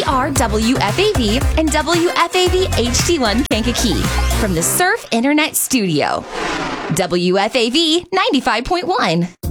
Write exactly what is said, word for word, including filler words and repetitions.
are W F A V and W F A V H D one Kankakee from the Surf Internet Studio. W F A V ninety-five point one.